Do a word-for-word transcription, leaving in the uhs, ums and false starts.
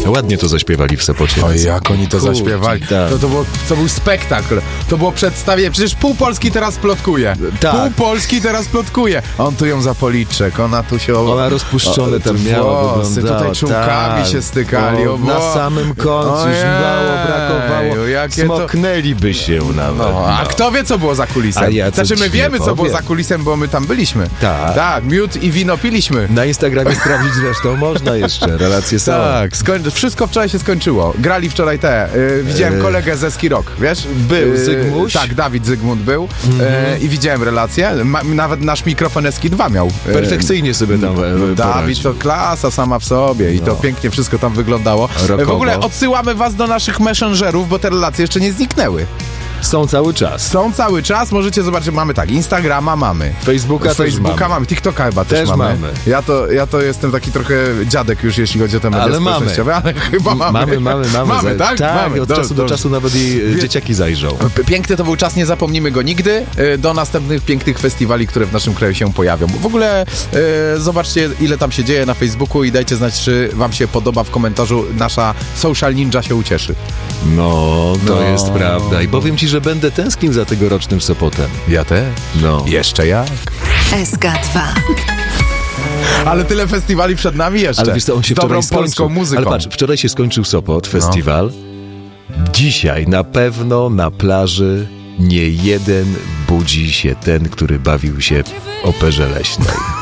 Ładnie to zaśpiewali w Sopocie. Oj, jak oni to Kurczę, zaśpiewali. tak. To, to, było, to był spektakl. To było przedstawienie. Przecież pół Polski teraz plotkuje. Tak. Pół Polski teraz plotkuje. On tu ją za policzek, ona tu się... Ona rozpuszczone o, tam miała, włosy, wyglądała. tutaj czółkami tak. się stykali. O, O, na bo- samym końcu już Ojej, mało brakowało. jakie to- Smoknęliby się nawet. No, a no. kto wie, co było za kulisem? A ja co znaczy, my ci nie wiemy, co było powiem. za kulisem, bo my tam byliśmy. Tak. Tak, miód i wino piliśmy. Na Instagramie sprawdzić zresztą można jeszcze, relacje są. Tak, skoń- wszystko wczoraj się skończyło. Grali wczoraj te. Y, widziałem E, kolegę ze Ski Rock, wiesz? był Y, Zygmuś? Tak, Dawid Zygmunt był. Mhm. Y, I widziałem relację. Ma, nawet nasz mikrofon Eski dwa miał. Y, Perfekcyjnie sobie tam e, Dawid poradził. to klasa sama w sobie i No. to pięknie wszystko tam wyglądało. Rockowo. W ogóle odsyłamy was do naszych messengerów, bo te relacje jeszcze nie zniknęły. Są cały czas. Są cały czas, możecie zobaczyć, mamy tak, Instagrama mamy. Facebooka też Facebooka mamy. mamy, TikToka chyba też, Też mamy. mamy. Ja to, ja to jestem taki trochę dziadek już, jeśli chodzi o te media Ale mamy. społecznościowe, ale chyba mamy. Mamy, mamy, mamy. Mamy, Za- tak? Tak, Mamy. od Dobrze, czasu do dobrze. czasu nawet i e, Wie- dzieciaki zajrzą. P- Piękny to był czas, nie zapomnimy go nigdy, y, do następnych pięknych festiwali, które w naszym kraju się pojawią. W ogóle y, zobaczcie, ile tam się dzieje na Facebooku i dajcie znać, czy wam się podoba w komentarzu. Nasza social ninja się ucieszy. No, to No. jest prawda. I powiem ci, że będę tęsknił za tegorocznym Sopotem. Ja też. No. Jeszcze jak? S K dwa. Ale tyle festiwali przed nami jeszcze. Ale wiesz co, on się Z dobrą wczoraj polską skończył. muzyką. Ale patrz, wczoraj się skończył Sopot, festiwal. Dzisiaj na pewno na plaży nie jeden budzi się ten, który bawił się w operze leśnej.